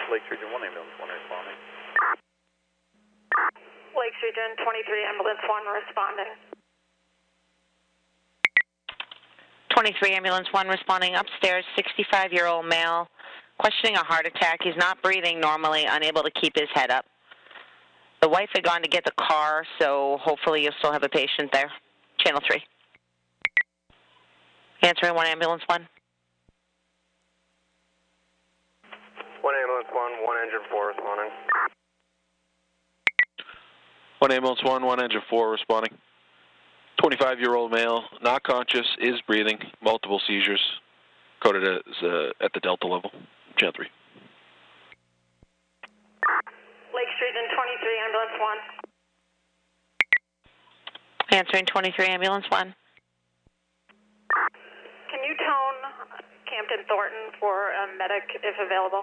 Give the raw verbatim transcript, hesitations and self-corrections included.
Lakes Region one ambulance one responding. Lakes Region twenty-three ambulance one responding. twenty-three ambulance one responding upstairs, sixty-five-year-old male, questioning a heart attack. He's not breathing normally, unable to keep his head up. The wife had gone to get the car, so hopefully you'll still have a patient there. Channel three. Answering one ambulance one. One ambulance one, one engine four responding. One ambulance one, one engine four responding. twenty-five-year-old male, not conscious, is breathing, multiple seizures, coded as uh, at the Delta level. Channel three. Lakes Region twenty-three ambulance one. Answering twenty-three ambulance one. Can you tone Campton Thornton for a medic if available?